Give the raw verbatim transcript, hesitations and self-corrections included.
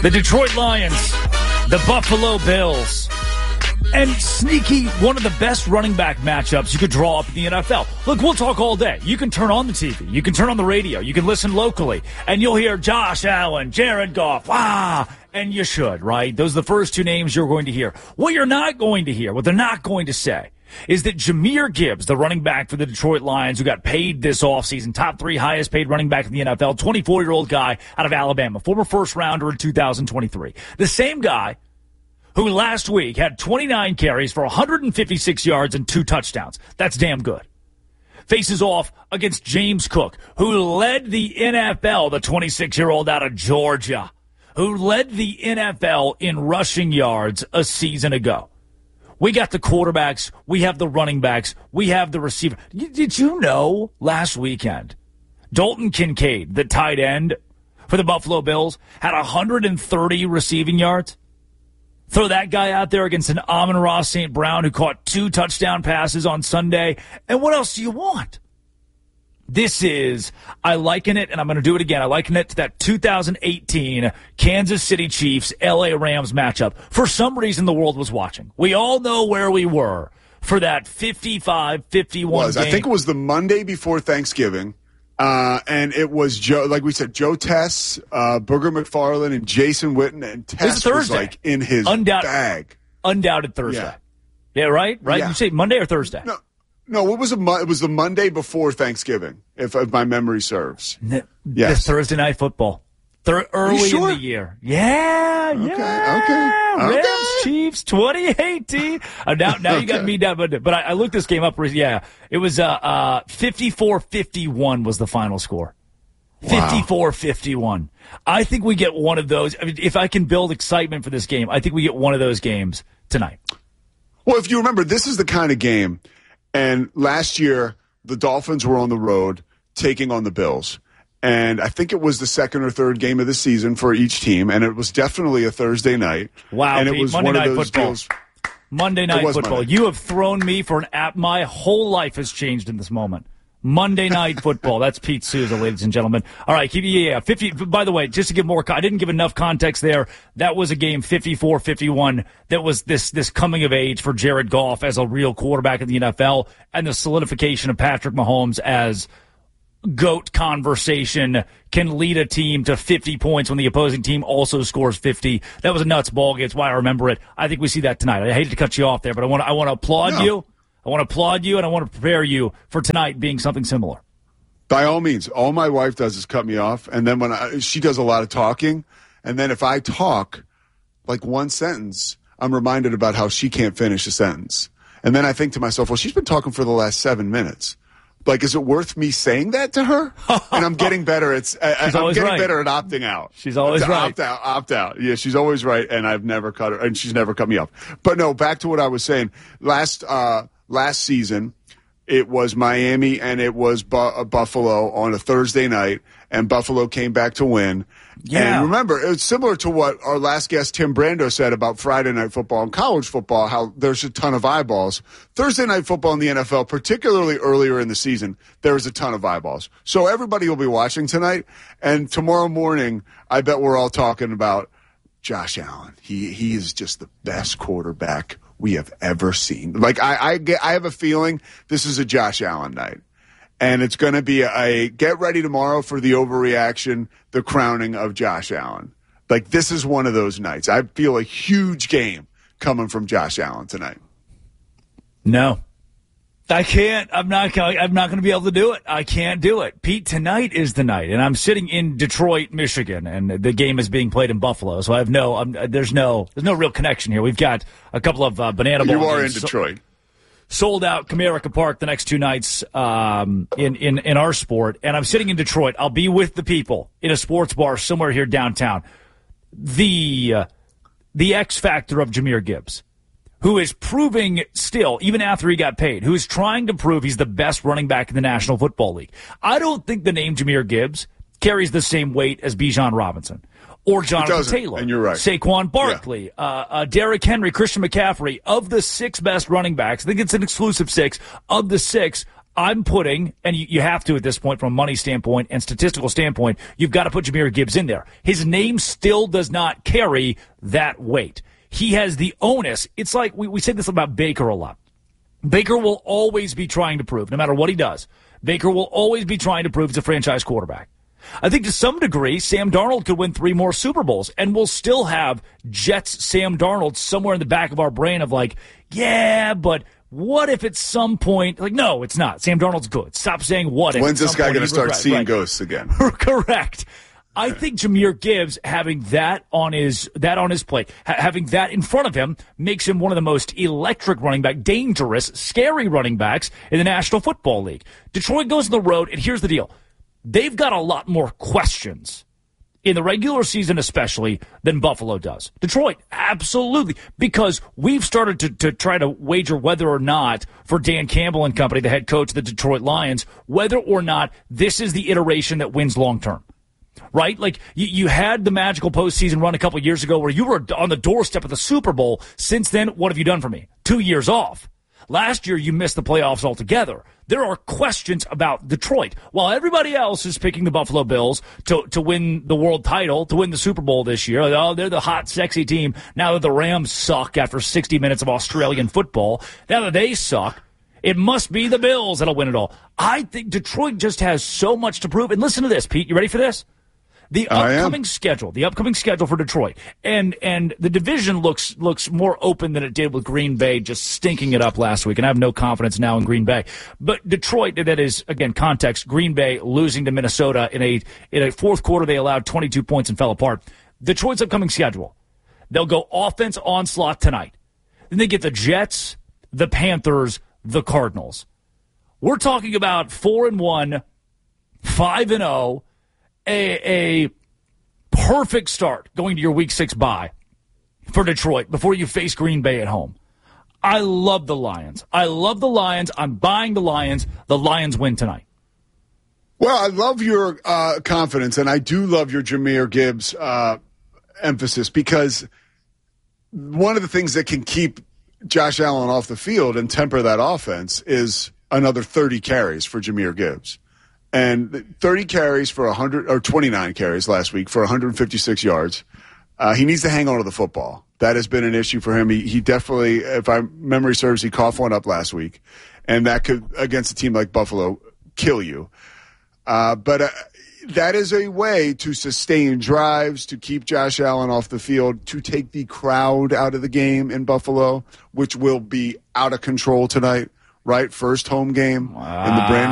The Detroit Lions, the Buffalo Bills, and sneaky, one of the best running back matchups you could draw up in the N F L. Look, we'll talk all day. You can turn on the T V. You can turn on the radio. You can listen locally. And you'll hear Josh Allen, Jared Goff, ah, and you should, right? Those are the first two names you're going to hear. What you're not going to hear, what they're not going to say, is that Jahmyr Gibbs, the running back for the Detroit Lions, who got paid this offseason, top three highest paid running back in the N F L, twenty-four-year-old guy out of Alabama, former first-rounder in two thousand twenty-three. The same guy who last week had twenty-nine carries for one hundred fifty-six yards and two touchdowns. That's damn good. Faces off against James Cook, who led the N F L, the twenty-six-year-old out of Georgia, who led the N F L in rushing yards a season ago. We got the quarterbacks. We have the running backs. We have the receiver. Did you know last weekend, Dalton Kincaid, the tight end for the Buffalo Bills, had one hundred thirty receiving yards? Throw that guy out there against an Amon-Ra Saint Brown who caught two touchdown passes on Sunday. And what else do you want? This is, I liken it, and I'm going to do it again, I liken it to that two thousand eighteen Kansas City Chiefs L A Rams matchup. For some reason, the world was watching. We all know where we were for that fifty-five fifty-one was. game. I think it was the Monday before Thanksgiving, uh, and it was, Joe, like we said, Joe Tess, uh, Booger McFarland, and Jason Witten, and Tess was, was like in his Undoubt- bag. Undoubted Thursday. Yeah, yeah right? Right? Yeah. You say Monday or Thursday? No. No, it was a it was the Monday before Thanksgiving, if, if my memory serves. The, yes. the Thursday Night Football, Thir- early sure? in the year. Yeah, okay, yeah. Okay, Rams okay. Chiefs twenty eighteen. Uh, now, now you got Okay. me down, but but I, I looked this game up. Yeah, it was uh uh fifty-four fifty-one was the final score. fifty-four fifty-one. I think we get one of those. I mean, if I can build excitement for this game, I think we get one of those games tonight. Well, if you remember, this is the kind of game. And last year, the Dolphins were on the road taking on the Bills. And I think it was the second or third game of the season for each team. And it was definitely a Thursday night. Wow, and it Pete, was Monday one Night of those Football. deals. Monday Night Football. Monday. You have thrown me for an app. My whole life has changed in this moment. Monday Night Football. That's Pete Souza, ladies and gentlemen. All right, keep yeah, yeah. fifty. By the way, just to give more, I didn't give enough context there. That was a game fifty-four fifty-one. That was this this coming of age for Jared Goff as a real quarterback in the N F L, and the solidification of Patrick Mahomes as GOAT conversation can lead a team to fifty points when the opposing team also scores fifty. That was a nuts ball game. That's why I remember it. I think we see that tonight. I hate to cut you off there, but I want to, I want to applaud No. you. I want to applaud you, and I want to prepare you for tonight being something similar. By all means, all my wife does is cut me off, and then when I, she does a lot of talking, and then if I talk like one sentence, I'm reminded about how she can't finish a sentence. And then I think to myself, well, she's been talking for the last seven minutes. Like, is it worth me saying that to her? And I'm getting better at She's I'm always getting right. better at opting out. She's always To right. Opt out, opt out. Yeah, she's always right, and I've never cut her, and she's never cut me off. But no, back to what I was saying. Last uh, last season, it was Miami and it was Bu- uh, Buffalo on a Thursday night, and Buffalo came back to win. Yeah. And remember, it was similar to what our last guest, Tim Brando, said about Friday night football and college football, how there's a ton of eyeballs. Thursday night football in the N F L, particularly earlier in the season, there's a ton of eyeballs. So everybody will be watching tonight, and tomorrow morning, I bet we're all talking about Josh Allen. He he is just the best quarterback we have ever seen. Like, I, I, get, I have a feeling this is a Josh Allen night. And it's going to be a, a get ready tomorrow for the overreaction, the crowning of Josh Allen. Like, this is one of those nights. I feel a huge game coming from Josh Allen tonight. No. I can't. I'm not. I'm not going to be able to do it. I can't do it. Pete, tonight is the night, and I'm sitting in Detroit, Michigan, and the game is being played in Buffalo. So I have no. I'm, there's no. There's no real connection here. We've got a couple of uh, banana ball You are in games Detroit. sold out Comerica Park the next two nights um, in in in our sport, and I'm sitting in Detroit. I'll be with the people in a sports bar somewhere here downtown. The uh, the X factor of Jahmyr Gibbs, who is proving still, even after he got paid, who is trying to prove he's the best running back in the National Football League. I don't think the name Jahmyr Gibbs carries the same weight as Bijan Robinson or Jonathan Taylor. And you're right. Saquon Barkley, yeah. uh, uh, Derrick Henry, Christian McCaffrey. Of the six best running backs, I think it's an exclusive six. Of the six, I'm putting, and you, you have to at this point from a money standpoint and statistical standpoint, you've got to put Jahmyr Gibbs in there. His name still does not carry that weight. He has the onus. It's like we, we say this about Baker a lot. Baker will always be trying to prove, no matter what he does, Baker will always be trying to prove he's a franchise quarterback. I think to some degree, Sam Darnold could win three more Super Bowls, and we'll still have Jets Sam Darnold somewhere in the back of our brain of like, yeah, but what if at some point, like, no, it's not. Sam Darnold's good. Stop saying what if. When's this guy going to start regret. seeing right. ghosts again? Correct. I think Jahmyr Gibbs having that on his that on his plate, ha- having that in front of him, makes him one of the most electric running back, dangerous, scary running backs in the National Football League. Detroit goes on the road, and here's the deal. They've got a lot more questions in the regular season especially than Buffalo does. Detroit, absolutely, because we've started to, to try to wager whether or not for Dan Campbell and company, the head coach of the Detroit Lions, whether or not this is the iteration that wins long-term. Right? Like, you, you had the magical postseason run a couple years ago where you were on the doorstep of the Super Bowl. Since then, what have you done for me? Two years off. Last year, you missed the playoffs altogether. There are questions about Detroit. While everybody else is picking the Buffalo Bills to, to win the world title, to win the Super Bowl this year, oh, they're the hot, sexy team. Now that the Rams suck after sixty minutes of Australian football, now that they suck, it must be the Bills that'll win it all. I think Detroit just has so much to prove. And listen to this, Pete. You ready for this? The upcoming schedule, the upcoming schedule for Detroit, and and the division looks looks more open than it did with Green Bay just stinking it up last week, and I have no confidence now in Green Bay. But Detroit, that is, again, context, Green Bay losing to Minnesota in a in a fourth quarter, they allowed twenty-two points and fell apart. Detroit's upcoming schedule, they'll go offense onslaught tonight. Then they get the Jets, the Panthers, the Cardinals. We're talking about four and one, five and zero. A, a perfect start going to your week six bye for Detroit before you face Green Bay at home. I love the Lions. I love the Lions. I'm buying the Lions. The Lions win tonight. Well, I love your uh, confidence, and I do love your Jahmyr Gibbs uh, emphasis, because one of the things that can keep Josh Allen off the field and temper that offense is another thirty carries for Jahmyr Gibbs. And thirty carries for one hundred, or twenty-nine carries last week for one hundred fifty-six yards. Uh, he needs to hang on to the football. That has been an issue for him. He, he definitely, if my memory serves, he coughed one up last week. And that could, against a team like Buffalo, kill you. Uh, but uh, that is a way to sustain drives, to keep Josh Allen off the field, to take the crowd out of the game in Buffalo, which will be out of control tonight, right? First home game wow. in the brand